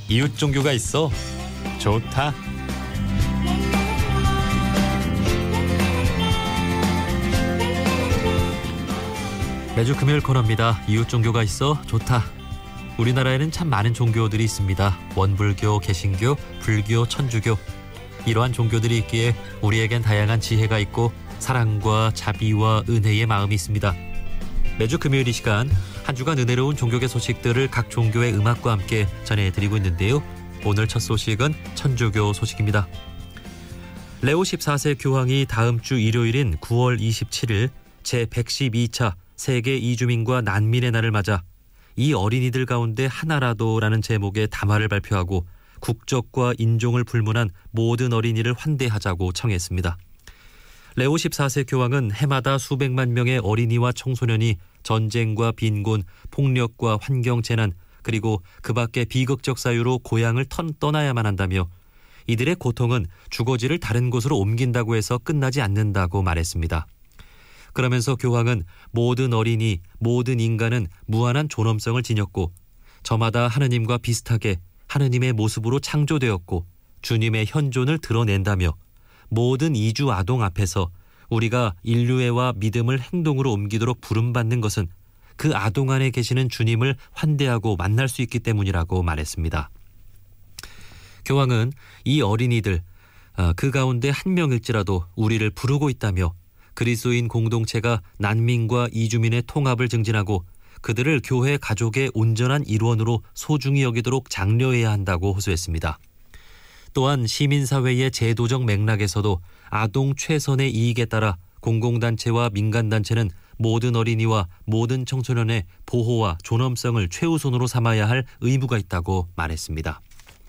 이웃 종교가 있어 좋다. 매주 금요일 코너입니다. 이웃 종교가 있어 좋다. 우리나라에는 참 많은 종교들이 있습니다. 원불교, 개신교, 불교, 천주교. 이러한 종교들이 있기에 우리에겐 다양한 지혜가 있고 사랑과 자비와 은혜의 마음이 있습니다. 매주 금요일 이 시간 한 주간 은혜로운 종교계 소식들을 각 종교의 음악과 함께 전해드리고 있는데요. 오늘 첫 소식은 천주교 소식입니다. 레오 14세 교황이 다음 주 일요일인 9월 27일 제112차 세계 이주민과 난민의 날을 맞아 이 어린이들 가운데 하나라도라는 제목의 담화를 발표하고 국적과 인종을 불문한 모든 어린이를 환대하자고 청했습니다. 레오 14세 교황은 해마다 수백만 명의 어린이와 청소년이 전쟁과 빈곤, 폭력과 환경재난 그리고 그 밖의 비극적 사유로 고향을 떠나야만 한다며 이들의 고통은 주거지를 다른 곳으로 옮긴다고 해서 끝나지 않는다고 말했습니다. 그러면서 교황은 모든 어린이, 모든 인간은 무한한 존엄성을 지녔고 저마다 하느님과 비슷하게 하느님의 모습으로 창조되었고 주님의 현존을 드러낸다며 모든 이주 아동 앞에서 우리가 인류애와 믿음을 행동으로 옮기도록 부름받는 것은 그 아동 안에 계시는 주님을 환대하고 만날 수 있기 때문이라고 말했습니다. 교황은 이 어린이들, 그 가운데 한 명일지라도 우리를 부르고 있다며 그리스도인 공동체가 난민과 이주민의 통합을 증진하고 그들을 교회 가족의 온전한 일원으로 소중히 여기도록 장려해야 한다고 호소했습니다. 또한 시민사회의 제도적 맥락에서도 아동 최선의 이익에 따라 공공단체와 민간단체는 모든 어린이와 모든 청소년의 보호와 존엄성을 최우선으로 삼아야 할 의무가 있다고 말했습니다.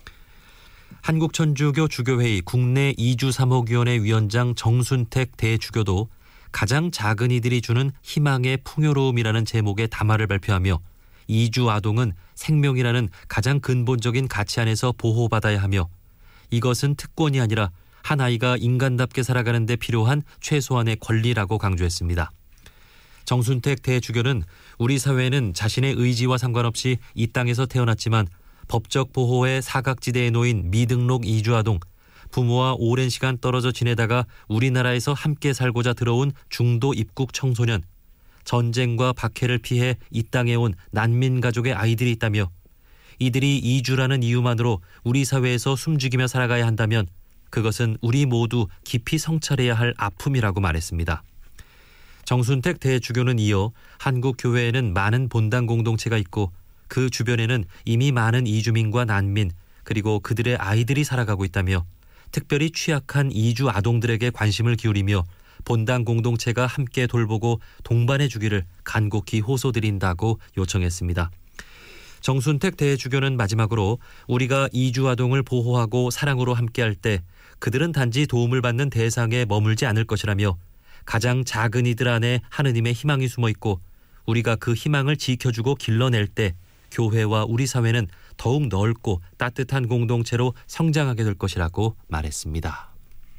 한국천주교 주교회의 국내 이주사목위원회 위원장 정순택 대주교도 가장 작은 이들이 주는 희망의 풍요로움이라는 제목의 담화를 발표하며 이주 아동은 생명이라는 가장 근본적인 가치 안에서 보호받아야 하며 이것은 특권이 아니라 한 아이가 인간답게 살아가는 데 필요한 최소한의 권리라고 강조했습니다. 정순택 대주교는 우리 사회는 자신의 의지와 상관없이 이 땅에서 태어났지만 법적 보호의 사각지대에 놓인 미등록 이주아동, 부모와 오랜 시간 떨어져 지내다가 우리나라에서 함께 살고자 들어온 중도 입국 청소년, 전쟁과 박해를 피해 이 땅에 온 난민 가족의 아이들이 있다며 이들이 이주라는 이유만으로 우리 사회에서 숨죽이며 살아가야 한다면 그것은 우리 모두 깊이 성찰해야 할 아픔이라고 말했습니다. 정순택 대주교는 이어 한국 교회에는 많은 본당 공동체가 있고 그 주변에는 이미 많은 이주민과 난민 그리고 그들의 아이들이 살아가고 있다며 특별히 취약한 이주 아동들에게 관심을 기울이며 본당 공동체가 함께 돌보고 동반해 주기를 간곡히 호소드린다고 요청했습니다. 정순택 대주교는 마지막으로 우리가 이주 아동을 보호하고 사랑으로 함께할 때 그들은 단지 도움을 받는 대상에 머물지 않을 것이라며 가장 작은 이들 안에 하느님의 희망이 숨어 있고 우리가 그 희망을 지켜주고 길러낼 때 교회와 우리 사회는 더욱 넓고 따뜻한 공동체로 성장하게 될 것이라고 말했습니다.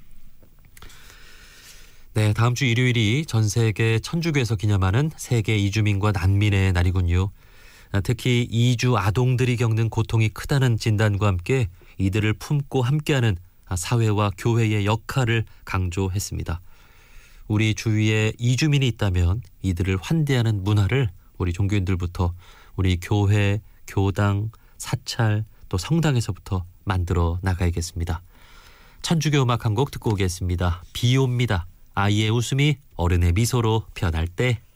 네, 다음 주 일요일이 전 세계 천주교에서 기념하는 세계 이주민과 난민의 날이군요. 특히 이주 아동들이 겪는 고통이 크다는 진단과 함께 이들을 품고 함께하는 사회와 교회의 역할을 강조했습니다. 우리 주위에 이주민이 있다면 이들을 환대하는 문화를 우리 종교인들부터 우리 교회, 교당, 사찰 또 성당에서부터 만들어 나가야겠습니다. 천주교 음악 한 곡 듣고 오겠습니다. 비 옵니다. 아이의 웃음이 어른의 미소로 변할 때.